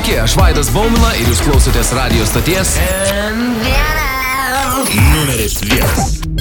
Sveiki, aš Vaidas Baumila ir jūs klausotės radio stoties Numeris 1.